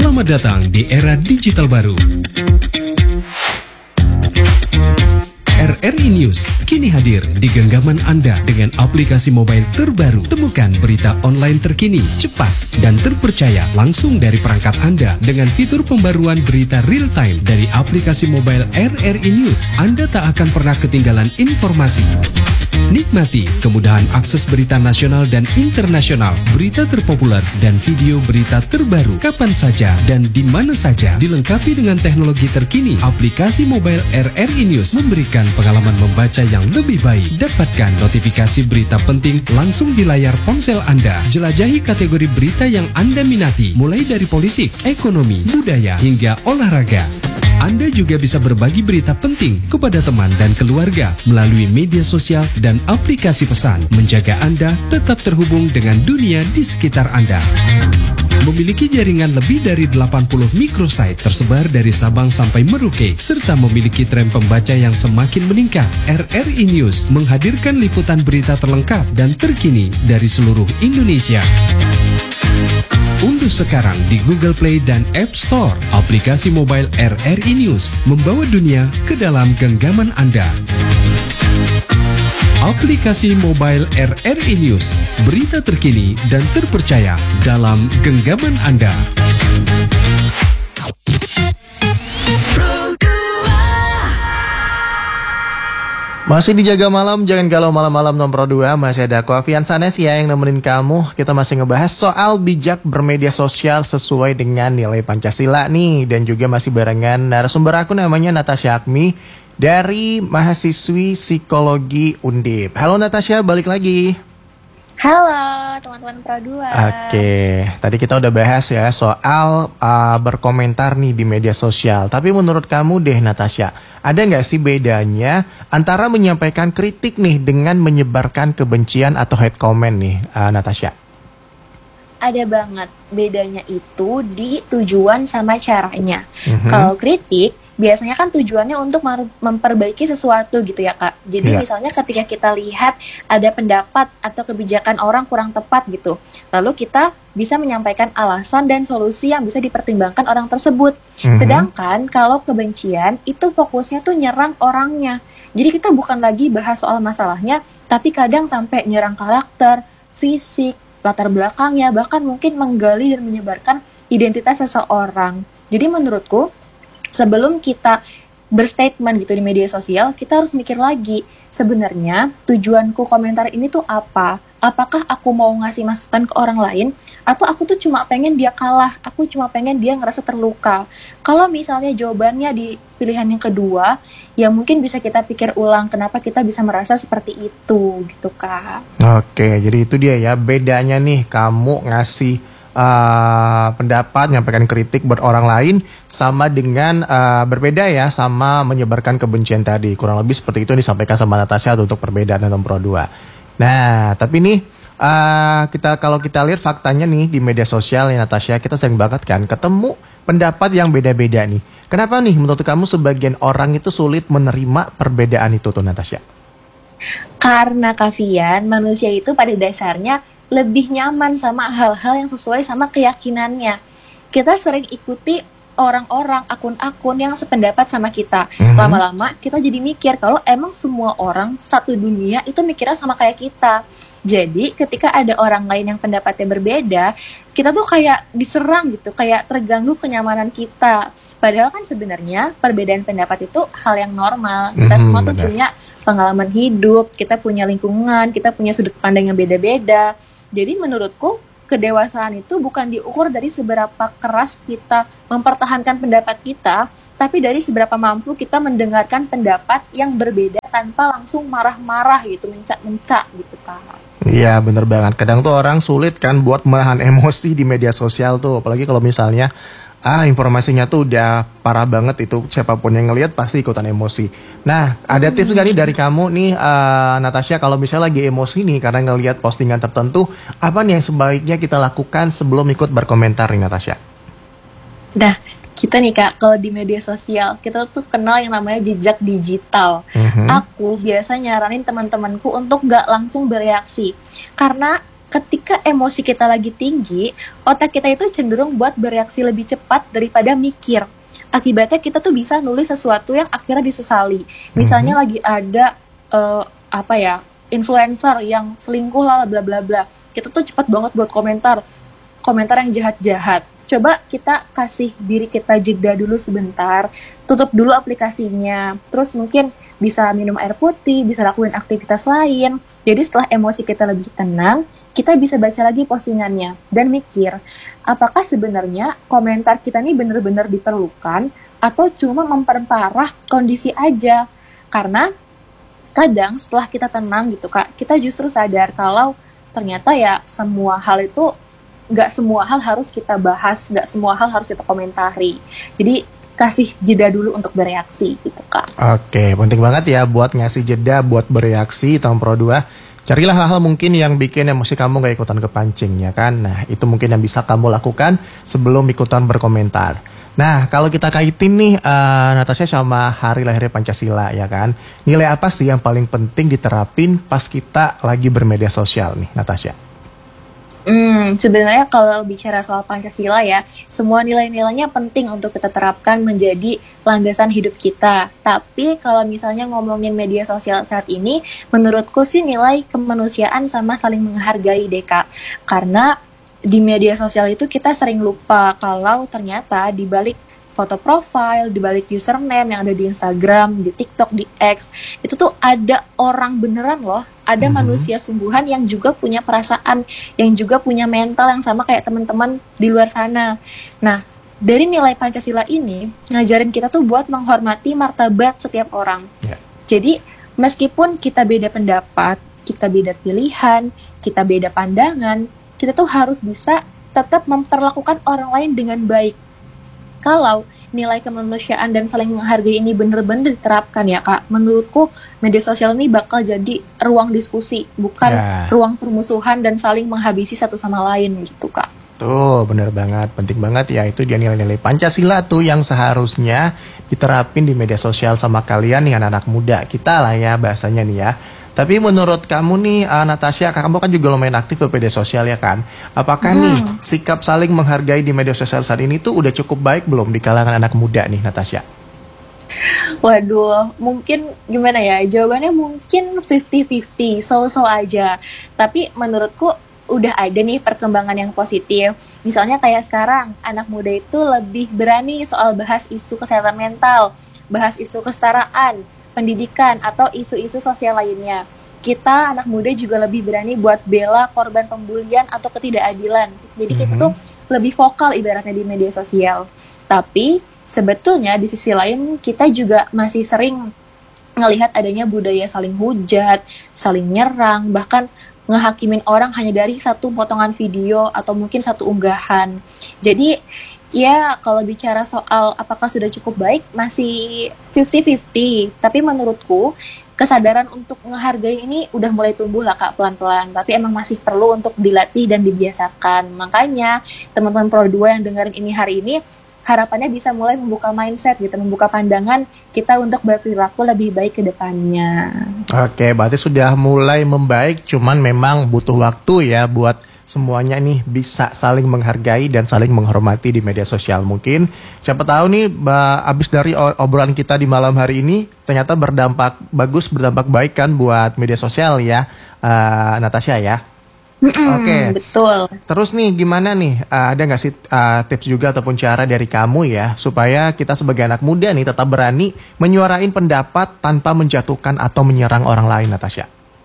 Selamat datang di era digital baru. RRI News kini hadir di genggaman Anda dengan aplikasi mobile terbaru. Temukan berita online terkini, cepat, dan terpercaya langsung dari perangkat Anda dengan fitur pembaruan berita real time dari aplikasi mobile RRI News. Anda tak akan pernah ketinggalan informasi. Nikmati kemudahan akses berita nasional dan internasional, berita terpopuler, dan video berita terbaru kapan saja dan di mana saja. Dilengkapi dengan teknologi terkini, aplikasi mobile RRI News memberikan pengalaman membaca yang lebih baik. Dapatkan notifikasi berita penting langsung di layar ponsel Anda. Jelajahi kategori berita yang Anda minati, mulai dari politik, ekonomi, budaya, hingga olahraga. Anda juga bisa berbagi berita penting kepada teman dan keluarga melalui media sosial dan aplikasi pesan, menjaga Anda tetap terhubung dengan dunia di sekitar Anda. Memiliki jaringan lebih dari 80 microsite tersebar dari Sabang sampai Merauke, serta memiliki tren pembaca yang semakin meningkat. RRI News menghadirkan liputan berita terlengkap dan terkini dari seluruh Indonesia. Unduh sekarang di Google Play dan App Store aplikasi mobile RRI News, membawa dunia ke dalam genggaman Anda. Aplikasi mobile RRI News, berita terkini dan terpercaya dalam genggaman Anda. Masih dijaga malam, jangan galau malam-malam nomor 2. Masih ada aku Afian Sanesia yang nemenin kamu. Kita masih ngebahas soal bijak bermedia sosial sesuai dengan nilai Pancasila nih. Dan juga masih barengan narasumber aku namanya Natasha Akmi dari mahasiswi psikologi Undip. Halo Natasha, balik lagi. Halo teman-teman Pro 2. Oke, tadi kita udah bahas ya soal berkomentar nih di media sosial. Tapi menurut kamu deh Natasha, ada nggak sih bedanya antara menyampaikan kritik nih dengan menyebarkan kebencian atau hate comment nih Natasha? Ada banget, bedanya itu di tujuan sama caranya. Kalau kritik biasanya kan tujuannya untuk memperbaiki sesuatu gitu ya Kak. Jadi misalnya ketika kita lihat ada pendapat atau kebijakan orang kurang tepat gitu, lalu kita bisa menyampaikan alasan dan solusi yang bisa dipertimbangkan orang tersebut. Sedangkan kalau kebencian itu fokusnya tuh nyerang orangnya. Jadi kita bukan lagi bahas soal masalahnya, tapi kadang sampai nyerang karakter, fisik, latar belakangnya, bahkan mungkin menggali dan menyebarkan identitas seseorang. Jadi menurutku, sebelum kita berstatement gitu di media sosial, kita harus mikir lagi, sebenarnya tujuanku komentar ini tuh apa? Apakah aku mau ngasih masukan ke orang lain, atau aku tuh cuma pengen dia kalah, aku cuma pengen dia ngerasa terluka. Kalau misalnya jawabannya di pilihan yang kedua, ya mungkin bisa kita pikir ulang kenapa kita bisa merasa seperti itu gitu Kak. Oke, jadi itu dia ya bedanya nih kamu ngasih pendapat, nyampaikan kritik buat orang lain sama dengan berbeda ya sama menyebarkan kebencian tadi. Kurang lebih seperti itu disampaikan sama Natasha untuk perbedaan nomor 2. Nah, tapi nih kalau kita lihat faktanya nih di media sosial ya Natasha, kita sering banget kan ketemu pendapat yang beda-beda nih. Kenapa nih menurut kamu sebagian orang itu sulit menerima perbedaan itu tuh Natasha? Karena Kavian, manusia itu pada dasarnya lebih nyaman sama hal-hal yang sesuai sama keyakinannya. Kita sering ikuti orang-orang, akun-akun yang sependapat sama kita. Lama-lama kita jadi mikir kalau emang semua orang satu dunia itu mikirnya sama kayak kita. Jadi ketika ada orang lain yang pendapatnya berbeda, kita tuh kayak diserang gitu, kayak terganggu kenyamanan kita. Padahal kan sebenarnya perbedaan pendapat itu hal yang normal. Kita semua tuh punya pengalaman hidup, kita punya lingkungan, kita punya sudut pandang yang beda-beda. Jadi menurutku kedewasaan itu bukan diukur dari seberapa keras kita mempertahankan pendapat kita, tapi dari seberapa mampu kita mendengarkan pendapat yang berbeda tanpa langsung marah-marah gitu, mencak-mencak gitu Kak. Iya bener banget, kadang tuh orang sulit kan buat menahan emosi di media sosial tuh, apalagi kalau misalnya informasinya tuh udah parah banget, itu siapapun yang ngelihat pasti ikutan emosi. Nah, ada tips gak nih dari kamu nih Natasha, kalau misalnya lagi emosi nih karena ngelihat postingan tertentu, apa nih yang sebaiknya kita lakukan sebelum ikut berkomentar nih Natasha? Nah, kita nih Kak, kalau di media sosial kita tuh kenal yang namanya jejak digital. Aku biasa nyaranin teman-temanku untuk gak langsung bereaksi, karena ketika emosi kita lagi tinggi, otak kita itu cenderung buat bereaksi lebih cepat daripada mikir. Akibatnya kita tuh bisa nulis sesuatu yang akhirnya disesali. Misalnya lagi ada influencer yang selingkuh lah bla bla bla. Kita tuh cepat banget buat komentar yang jahat-jahat. Coba kita kasih diri kita jeda dulu sebentar, tutup dulu aplikasinya, terus mungkin bisa minum air putih, bisa lakuin aktivitas lain. Jadi setelah emosi kita lebih tenang, kita bisa baca lagi postingannya dan mikir, apakah sebenarnya komentar kita ini benar-benar diperlukan atau cuma memperparah kondisi aja. Karena kadang setelah kita tenang gitu Kak, kita justru sadar kalau ternyata ya semua hal itu, gak semua hal harus kita bahas, gak semua hal harus kita komentari. Jadi kasih jeda dulu untuk bereaksi gitu Kak. Oke, penting banget ya buat ngasih jeda, buat bereaksi. Tahun Pro 2, carilah hal-hal mungkin yang bikin emosi kamu gak ikutan kepancing ya kan. Nah itu mungkin yang bisa kamu lakukan sebelum ikutan berkomentar. Nah kalau kita kaitin nih Natasha sama hari lahirnya Pancasila ya kan, nilai apa sih yang paling penting diterapin pas kita lagi bermedia sosial nih Natasha? Sebenarnya kalau bicara soal Pancasila ya, semua nilai-nilainya penting untuk kita terapkan menjadi landasan hidup kita. Tapi kalau misalnya ngomongin media sosial saat ini, menurutku sih nilai kemanusiaan sama saling menghargai deh Kak. Karena di media sosial itu kita sering lupa kalau ternyata di balik foto profile, di balik username yang ada di Instagram, di TikTok, di X, itu tuh ada orang beneran loh, ada manusia sungguhan yang juga punya perasaan, yang juga punya mental yang sama kayak teman-teman di luar sana. Nah, dari nilai Pancasila ini, ngajarin kita tuh buat menghormati martabat setiap orang. Jadi, meskipun kita beda pendapat, kita beda pilihan, kita beda pandangan, kita tuh harus bisa tetap memperlakukan orang lain dengan baik. Kalau nilai kemanusiaan dan saling menghargai ini benar-benar diterapkan ya Kak, menurutku media sosial ini bakal jadi ruang diskusi, bukan ruang permusuhan dan saling menghabisi satu sama lain gitu Kak. Tuh bener banget, penting banget ya, itu dia nilai-nilai Pancasila tuh yang seharusnya diterapin di media sosial sama kalian nih anak-anak muda kita lah ya bahasanya nih ya. Tapi menurut kamu nih Natasha, kamu kan juga lumayan aktif di media sosial ya kan? Apakah nih sikap saling menghargai di media sosial saat ini tuh udah cukup baik belum di kalangan anak muda nih Natasha? Waduh, mungkin gimana ya, jawabannya mungkin 50-50, so-so aja. Tapi menurutku udah ada nih perkembangan yang positif. Misalnya kayak sekarang, anak muda itu lebih berani soal bahas isu kesehatan mental, bahas isu kesetaraan, pendidikan, atau isu-isu sosial lainnya. Kita anak muda juga lebih berani buat bela korban pembulian atau ketidakadilan. Jadi kita tuh lebih vokal ibaratnya di media sosial. Tapi sebetulnya di sisi lain kita juga masih sering ngelihat adanya budaya saling hujat, saling nyerang, bahkan ngehakimin orang hanya dari satu potongan video atau mungkin satu unggahan. Jadi ya kalau bicara soal apakah sudah cukup baik, masih 50-50. Tapi menurutku kesadaran untuk menghargai ini udah mulai tumbuh lah Kak pelan-pelan. Tapi emang masih perlu untuk dilatih dan dibiasakan. Makanya teman-teman Pro 2 yang dengerin ini hari ini, harapannya bisa mulai membuka mindset gitu, membuka pandangan kita untuk berperilaku lebih baik ke depannya. Oke, berarti sudah mulai membaik, cuman memang butuh waktu ya buat semuanya nih bisa saling menghargai dan saling menghormati di media sosial. Mungkin siapa tahu nih abis dari obrolan kita di malam hari ini ternyata berdampak bagus, berdampak baik kan buat media sosial ya, Natasha ya. Oke, betul. Terus nih gimana nih, ada nggak sih tips juga ataupun cara dari kamu ya supaya kita sebagai anak muda nih tetap berani menyuarain pendapat tanpa menjatuhkan atau menyerang orang lain, Natasha?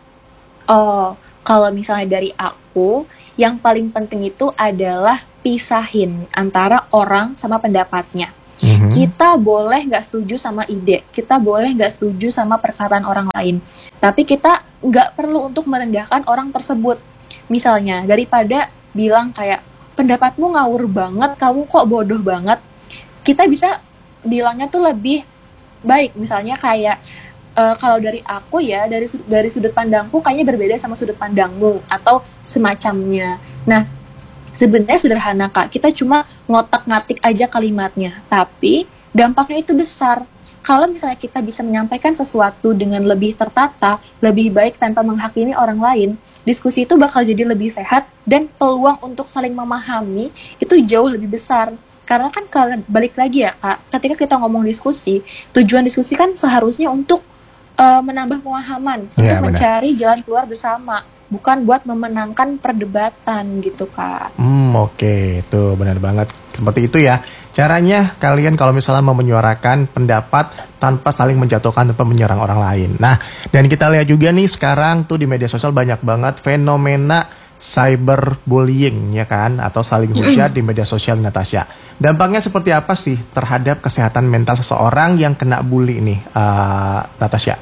Oh, kalau misalnya dari aku, yang paling penting itu adalah pisahin antara orang sama pendapatnya. Kita boleh nggak setuju sama ide, kita boleh nggak setuju sama perkataan orang lain, tapi kita nggak perlu untuk merendahkan orang tersebut. Misalnya, daripada bilang kayak, pendapatmu ngawur banget, kamu kok bodoh banget, kita bisa bilangnya tuh lebih baik. Misalnya kayak, kalau dari aku ya, dari sudut pandangku kayaknya berbeda sama sudut pandangmu, atau semacamnya. Nah, sebenarnya sederhana Kak, kita cuma ngotak-ngatik aja kalimatnya, tapi dampaknya itu besar. kalau misalnya kita bisa menyampaikan sesuatu dengan lebih tertata, lebih baik tanpa menghakimi orang lain, diskusi itu bakal jadi lebih sehat dan peluang untuk saling memahami itu jauh lebih besar. Karena kan kalau balik lagi ya Kak, ketika kita ngomong diskusi, tujuan diskusi kan seharusnya untuk menambah pemahaman, untuk mencari jalan keluar bersama, bukan buat memenangkan perdebatan gitu Kak. Oke, itu benar banget. Seperti itu ya. Caranya kalian kalau misalnya mau menyuarakan pendapat tanpa saling menjatuhkan, tanpa menyerang orang lain. Nah, dan kita lihat juga nih sekarang tuh di media sosial banyak banget fenomena cyberbullying ya kan, atau saling hujat di media sosial, Natasha. Dampaknya seperti apa sih terhadap kesehatan mental seseorang yang kena bully nih, Natasha?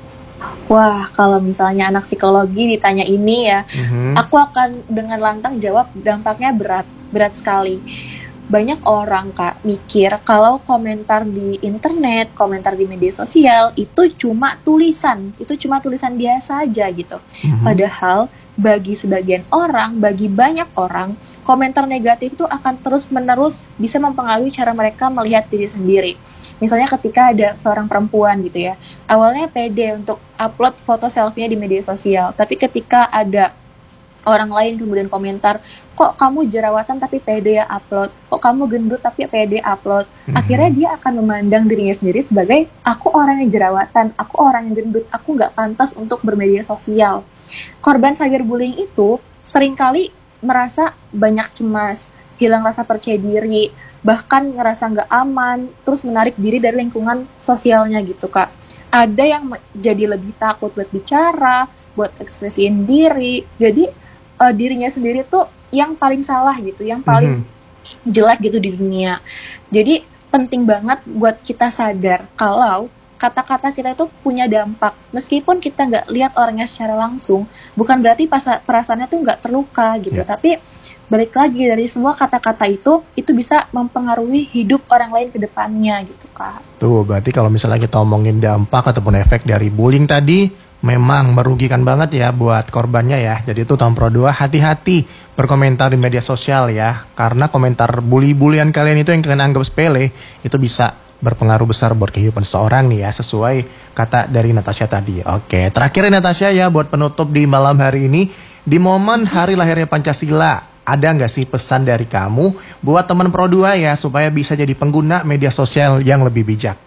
Wah, kalau misalnya anak psikologi ditanya ini ya, aku akan dengan lantang jawab dampaknya berat sekali. Banyak orang Kak mikir kalau komentar di internet, komentar di media sosial itu cuma tulisan biasa aja gitu. Padahal bagi sebagian orang, bagi banyak orang, komentar negatif itu akan terus-menerus bisa mempengaruhi cara mereka melihat diri sendiri. Misalnya ketika ada seorang perempuan gitu ya, awalnya pede untuk upload foto selfie-nya di media sosial, tapi ketika ada orang lain kemudian komentar, kok kamu jerawatan tapi pede ya upload, kok kamu gendut tapi pede upload, akhirnya dia akan memandang dirinya sendiri sebagai aku orang yang jerawatan, aku orang yang gendut, aku nggak pantas untuk bermedia sosial. Korban cyberbullying itu seringkali merasa banyak cemas, hilang rasa percaya diri, bahkan ngerasa nggak aman, terus menarik diri dari lingkungan sosialnya gitu Kak. Ada yang jadi lebih takut buat bicara, buat ekspresiin diri, jadi dirinya sendiri tuh yang paling salah gitu, yang paling jelek gitu di dunia. Jadi penting banget buat kita sadar kalau kata-kata kita itu punya dampak. Meskipun kita nggak lihat orangnya secara langsung, bukan berarti perasaannya tuh nggak terluka gitu. Tapi balik lagi dari semua kata-kata itu bisa mempengaruhi hidup orang lain ke depannya gitu Kak. Tuh, berarti kalau misalnya kita omongin dampak ataupun efek dari bullying tadi, memang merugikan banget ya buat korbannya ya. Jadi itu Tom Pro 2 hati-hati berkomentar di media sosial ya. Karena komentar bully-bullyan kalian itu yang kalian anggap sepele, itu bisa berpengaruh besar buat kehidupan seseorang nih ya, sesuai kata dari Natasha tadi. Oke, terakhir Natasha ya buat penutup di malam hari ini, di momen hari lahirnya Pancasila, ada nggak sih pesan dari kamu buat teman Pro 2 ya, supaya bisa jadi pengguna media sosial yang lebih bijak?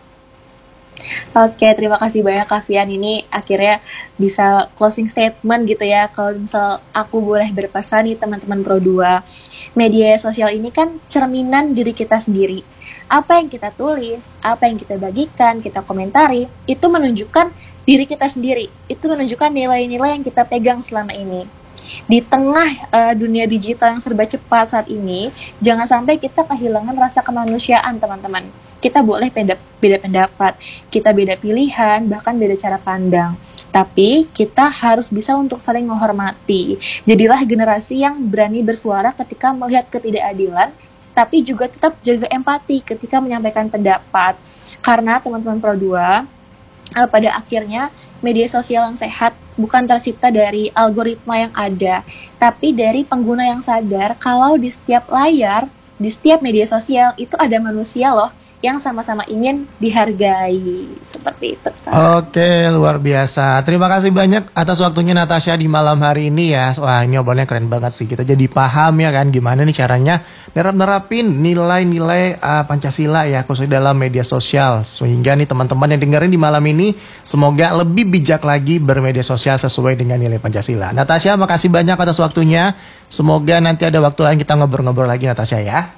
Oke, terima kasih banyak Kak Fian. Ini akhirnya bisa closing statement gitu ya. Kalau misal aku boleh berpesan nih teman-teman Pro 2, media sosial ini kan cerminan diri kita sendiri. Apa yang kita tulis, apa yang kita bagikan, kita komentari, itu menunjukkan diri kita sendiri. Itu menunjukkan nilai-nilai yang kita pegang selama ini. Di tengah dunia digital yang serba cepat saat ini, jangan sampai kita kehilangan rasa kemanusiaan teman-teman. Kita boleh beda pendapat, kita beda pilihan, bahkan beda cara pandang. Tapi kita harus bisa untuk saling menghormati. Jadilah generasi yang berani bersuara ketika melihat ketidakadilan, tapi juga tetap jaga empati ketika menyampaikan pendapat. Karena teman-teman Pro 2, pada akhirnya media sosial yang sehat bukan tercipta dari algoritma yang ada, tapi dari pengguna yang sadar kalau di setiap layar, di setiap media sosial itu ada manusia loh yang sama-sama ingin dihargai. Seperti itu Kak. Oke, luar biasa. Terima kasih banyak atas waktunya Natasha di malam hari ini ya. Wah, ini obrolannya keren banget sih. Kita jadi paham ya kan gimana nih caranya nerapin nilai-nilai Pancasila ya, khususnya dalam media sosial. Sehingga nih teman-teman yang dengerin di malam ini semoga lebih bijak lagi bermedia sosial sesuai dengan nilai Pancasila. Natasha, makasih banyak atas waktunya. Semoga nanti ada waktu lain kita ngobrol-ngobrol lagi Natasha ya.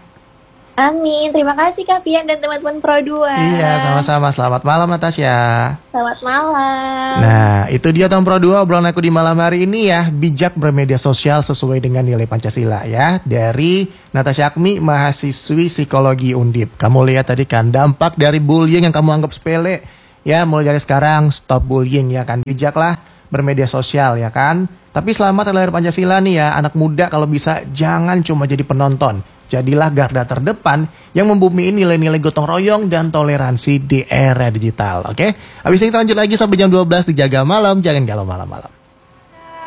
Amin, terima kasih Kak Pian dan teman-teman Pro 2. Iya, sama-sama. Selamat malam Natasha. Selamat malam. Nah, itu dia Tom Pro 2 obrolan aku di malam hari ini ya. Bijak bermedia sosial sesuai dengan nilai Pancasila ya. Dari Natasha Akmi, mahasiswi psikologi Undip. Kamu lihat tadi kan dampak dari bullying yang kamu anggap sepele. Ya, mulai dari sekarang stop bullying ya kan. Bijaklah bermedia sosial ya kan. Tapi selamat lahir Pancasila nih ya. Anak muda kalau bisa jangan cuma jadi penonton. Jadilah garda terdepan yang membumiin nilai-nilai gotong royong dan toleransi di era digital. Oke? Habis ini kita lanjut lagi sampai jam 12 di Jaga Malam. Jangan galau malam-malam.